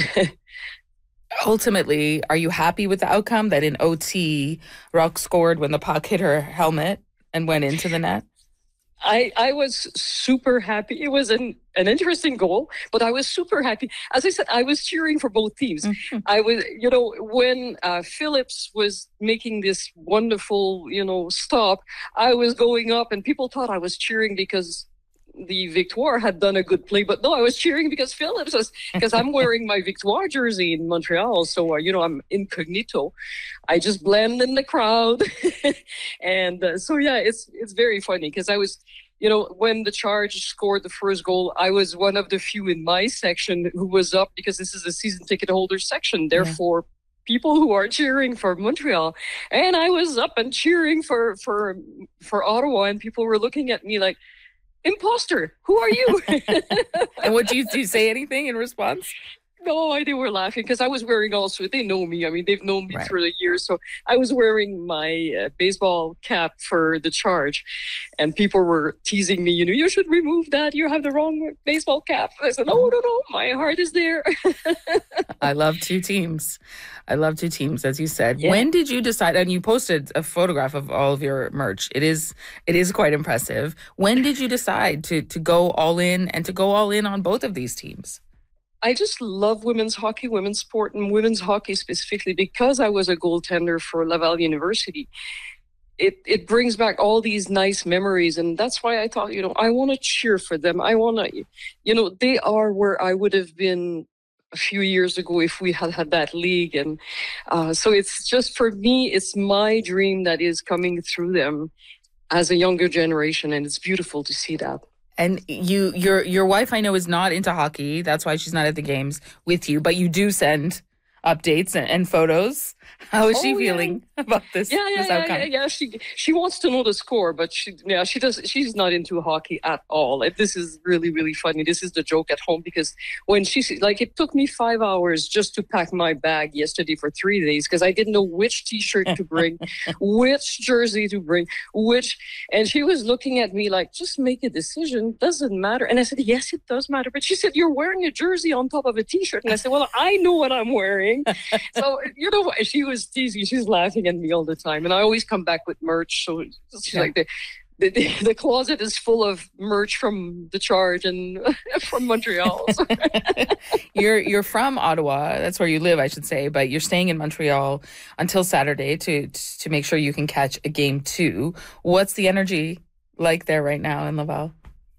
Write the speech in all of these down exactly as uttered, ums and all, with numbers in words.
Ultimately, are you happy with the outcome that in O T, Rock scored when the puck hit her helmet and went into the net? I, I was super happy. It was an, an interesting goal, but I was super happy. As I said, I was cheering for both teams. Mm-hmm. I was, you know, when uh, Phillips was making this wonderful, you know, stop, I was going up and people thought I was cheering because the Victoire had done a good play, but no, I was cheering because Phillips was, because I'm wearing my Victoire jersey in Montreal. So, uh, you know, I'm incognito. I just blend in the crowd. and uh, so, yeah, it's, it's very funny because I was, you know, when the Charge scored the first goal, I was one of the few in my section who was up because this is a season ticket holder section. Therefore, yeah. People who are cheering for Montreal, and I was up and cheering for, for, for Ottawa, and people were looking at me like, imposter, who are you? And what do you, do you say anything in response? No, they were laughing because I was wearing also, they know me. I mean, they've known me right. through the years. So I was wearing my uh, baseball cap for the Charge, and people were teasing me, you know, you should remove that. You have the wrong baseball cap. I said, no, no, no, my heart is there. I love two teams. I love two teams, as you said. Yeah. When did you decide, and you posted a photograph of all of your merch. It is, it is quite impressive. When did you decide to, to go all in and to go all in on both of these teams? I just love women's hockey, women's sport, and women's hockey specifically because I was a goaltender for Laval University. It it brings back all these nice memories, and that's why I thought, you know, I want to cheer for them. I want to, you know, they are where I would have been a few years ago if we had had that league. And uh, so it's just, for me, it's my dream that is coming through them as a younger generation, and it's beautiful to see that. And you, your your wife, I know, is not into hockey. That's why she's not at the games with you. But you do send updates and, and photos. How is oh, she feeling yeah. about this? Yeah, yeah, this yeah, outcome? yeah, yeah. She she wants to know the score, but she yeah she does. She's not into hockey at all. Like, this is really really funny. This is the joke at home because when she like it took me five hours just to pack my bag yesterday for three days because I didn't know which T-shirt to bring, which jersey to bring, which, and she was looking at me like, just make a decision. Doesn't matter. And I said, yes, it does matter. But she said, you're wearing a jersey on top of a T-shirt, and I said, well, I know what I'm wearing. So you know, she was teasing. She's laughing at me all the time, and I always come back with merch. So she's yeah. like, the, the the closet is full of merch from the Charge and from Montreal. So. you're you're from Ottawa. That's where you live, I should say, but you're staying in Montreal until Saturday to to make sure you can catch a game too. What's the energy like there right now in Laval?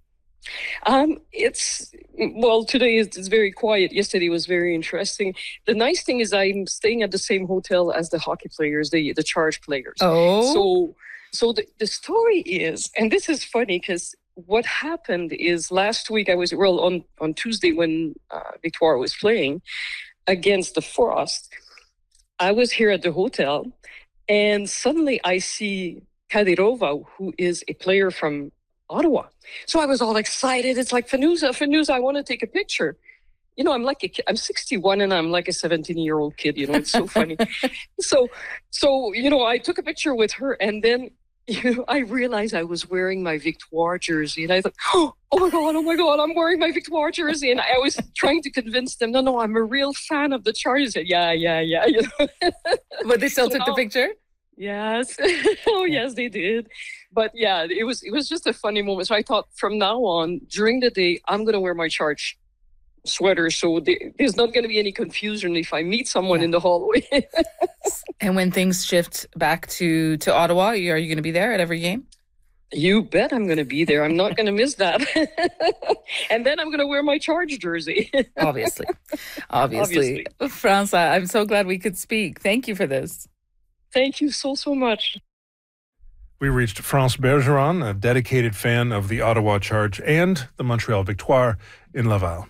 Um, it's, well, today is it's very quiet. Yesterday was very interesting. The nice thing is I'm staying at the same hotel as the hockey players, the, the Charge players. Oh. So, so the, the story is, and this is funny because what happened is last week I was, well, on, on Tuesday when uh, Victoire was playing against the Frost, I was here at the hotel and suddenly I see Kadyrova, who is a player from Ottawa. So I was all excited. It's like, Fanuza, Fanuza, I want to take a picture. You know, I'm like a kid. I'm sixty-one and I'm like a seventeen-year-old kid. You know, it's so funny. so, so you know, I took a picture with her, and then you know, I realized I was wearing my Victoire jersey, and I thought, oh my god, oh my god, I'm wearing my Victoire jersey, and I was trying to convince them, no, no, I'm a real fan of the Charge. Said, yeah, yeah, yeah. You know? But they still so took now, the picture. Yes. Oh, yes, they did. But yeah, it was it was just a funny moment. So I thought from now on, during the day, I'm going to wear my Charge sweater. So they, there's not going to be any confusion if I meet someone yeah. in the hallway. And when things shift back to, to Ottawa, are you going to be there at every game? You bet I'm going to be there. I'm not going to miss that. And then I'm going to wear my Charge jersey. Obviously. Obviously. Obviously. France, I'm so glad we could speak. Thank you for this. Thank you so, so much. We reached France Bergeron, a dedicated fan of the Ottawa Charge and the Montreal Victoire in Laval.